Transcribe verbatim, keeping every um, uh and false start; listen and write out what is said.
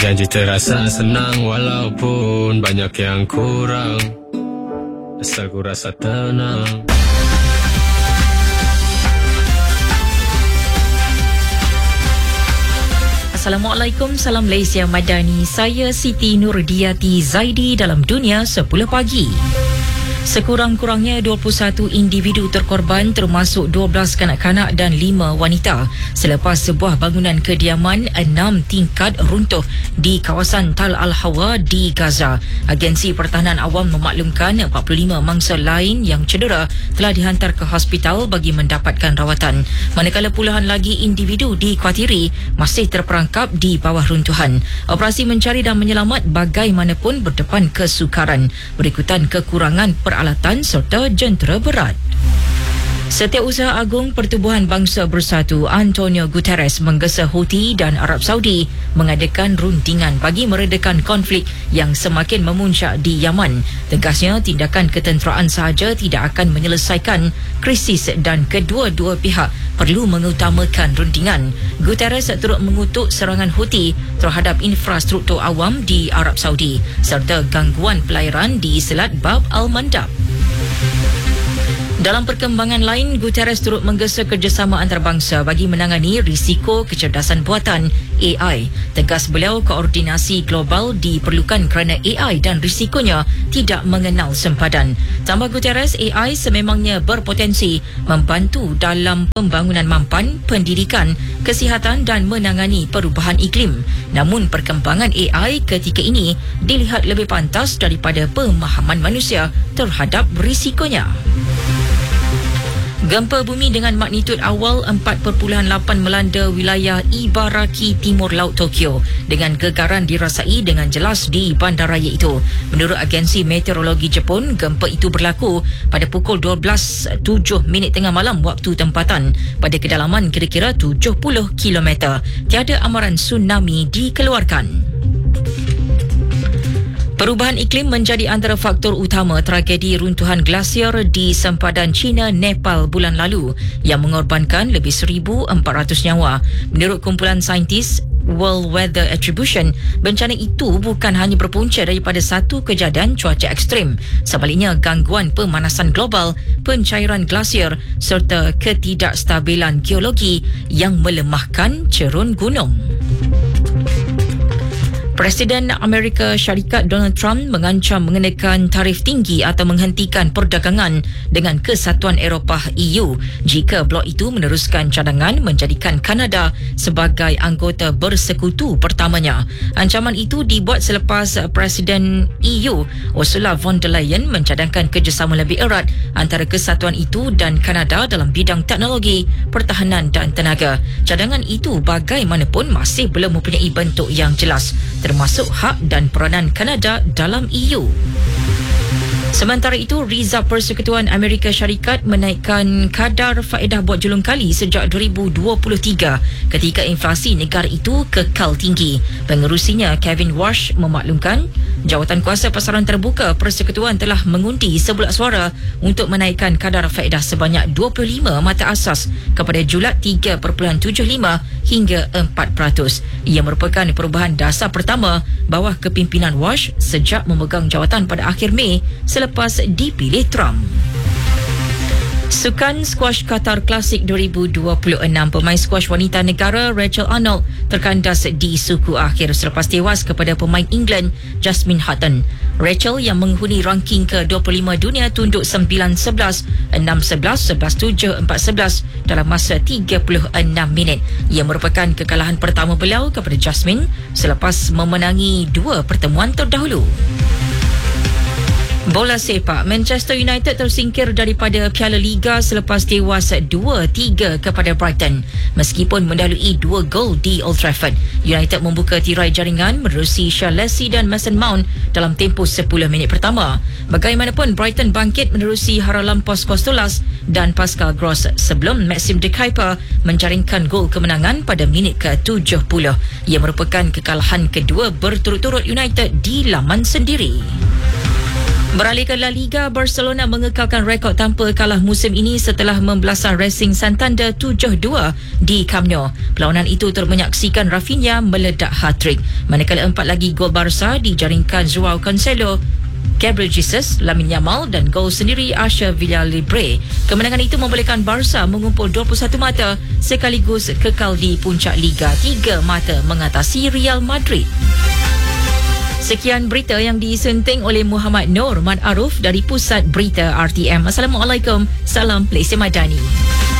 Janji terasa senang walaupun banyak yang kurang. Asal ku rasa tenang. Assalamualaikum, salam Malaysia Madani. Saya Siti Nurdiati Zaidi dalam Dunia sepuluh Pagi. Sekurang-kurangnya dua puluh satu individu terkorban termasuk dua belas kanak-kanak dan lima wanita selepas sebuah bangunan kediaman enam tingkat runtuh di kawasan Tal Al-Hawa di Gaza. Agensi Pertahanan Awam memaklumkan empat puluh lima mangsa lain yang cedera telah dihantar ke hospital bagi mendapatkan rawatan, manakala puluhan lagi individu dikhawatiri masih terperangkap di bawah runtuhan. Operasi mencari dan menyelamat bagaimanapun berdepan kesukaran berikutan kekurangan peralatan alatan serta jentera berat. Setiausaha Agung Pertubuhan Bangsa Bersatu Antonio Guterres menggesa Houthi dan Arab Saudi mengadakan rundingan bagi meredakan konflik yang semakin memuncak di Yaman. Tegasnya, tindakan ketenteraan sahaja tidak akan menyelesaikan krisis dan kedua-dua pihak perlu mengutamakan rundingan. Guterres turut mengutuk serangan Houthi terhadap infrastruktur awam di Arab Saudi serta gangguan pelayaran di Selat Bab Al-Mandab. Dalam perkembangan lain, Guterres turut menggesa kerjasama antarabangsa bagi menangani risiko kecerdasan buatan A I. Tegas beliau, koordinasi global diperlukan kerana A I dan risikonya tidak mengenal sempadan. Tambah Guterres, A I sememangnya berpotensi membantu dalam pembangunan mampan, pendidikan, kesihatan dan menangani perubahan iklim. Namun perkembangan A I ketika ini dilihat lebih pantas daripada pemahaman manusia terhadap risikonya. Gempa bumi dengan magnitud awal empat perpuluhan lapan melanda wilayah Ibaraki Timur Laut Tokyo dengan gegaran dirasai dengan jelas di bandaraya itu. Menurut agensi meteorologi Jepun, gempa itu berlaku pada pukul dua belas tujuh minit tengah malam waktu tempatan pada kedalaman kira-kira tujuh puluh kilometer. Tiada amaran tsunami dikeluarkan. Perubahan iklim menjadi antara faktor utama tragedi runtuhan glasier di sempadan China, Nepal bulan lalu yang mengorbankan lebih seribu empat ratus nyawa. Menurut kumpulan saintis World Weather Attribution, bencana itu bukan hanya berpunca daripada satu kejadian cuaca ekstrim. Sebaliknya, gangguan pemanasan global, pencairan glasier serta ketidakstabilan geologi yang melemahkan cerun gunung. Presiden Amerika Syarikat Donald Trump mengancam mengenakan tarif tinggi atau menghentikan perdagangan dengan Kesatuan Eropah E U jika blok itu meneruskan cadangan menjadikan Kanada sebagai anggota bersekutu pertamanya. Ancaman itu dibuat selepas Presiden E U Ursula von der Leyen mencadangkan kerjasama lebih erat antara kesatuan itu dan Kanada dalam bidang teknologi, pertahanan dan tenaga. Cadangan itu bagaimanapun masih belum mempunyai bentuk yang jelas, termasuk hak dan peranan Kanada dalam E U. Sementara itu, Rizab Persekutuan Amerika Syarikat menaikkan kadar faedah buat julung kali sejak dua ribu dua puluh tiga ketika inflasi negara itu kekal tinggi. Pengerusinya Kevin Walsh memaklumkan jawatan kuasa pasaran terbuka Persekutuan telah mengundi sebulat suara untuk menaikkan kadar faedah sebanyak dua puluh lima mata asas kepada julat tiga perpuluhan tujuh lima hingga empat peratus. Ia merupakan perubahan dasar pertama bawah kepimpinan Walsh sejak memegang jawatan pada akhir Mei selepas dipilih Trump. Sukan Squash Qatar Classic dua ribu dua puluh enam, pemain squash wanita negara Rachel Arnold terkandas di suku akhir selepas tewas kepada pemain England Jasmine Hutton. Rachel yang menghuni ranking ke dua puluh lima dunia tunduk sembilan sebelas, enam sebelas, sebelas tujuh, empat sebelas dalam masa tiga puluh enam minit. Ia merupakan kekalahan pertama beliau kepada Jasmine selepas memenangi dua pertemuan terdahulu. Bola sepak, Manchester United tersingkir daripada Piala Liga selepas tewas dua tiga kepada Brighton. Meskipun mendahului dua gol di Old Trafford, United membuka tirai jaringan menerusi Shaughnessy dan Mason Mount dalam tempoh sepuluh minit pertama. Bagaimanapun, Brighton bangkit menerusi Haralambos Costolas dan Pascal Gross sebelum Maxime de Kuyper menjaringkan gol kemenangan pada minit ke tujuh puluh. Ia merupakan kekalahan kedua berturut-turut United di laman sendiri. Beralih ke La Liga, Barcelona mengekalkan rekod tanpa kalah musim ini setelah membelasah Racing Santander tujuh dua di Camp Nou. Perlawanan itu turut menyaksikan Rafinha meledak hat-trick, manakala empat lagi gol Barca dijaringkan Joao Cancelo, Gabriel Jesus, Lamine Yamal dan gol sendiri Asher Villalibre. Kemenangan itu membolehkan Barca mengumpul dua puluh satu mata sekaligus kekal di puncak Liga, tiga mata mengatasi Real Madrid. Sekian berita yang disunting oleh Muhammad Nur Mat Aruf dari Pusat Berita R T M. Assalamualaikum, salam Malaysia Madani.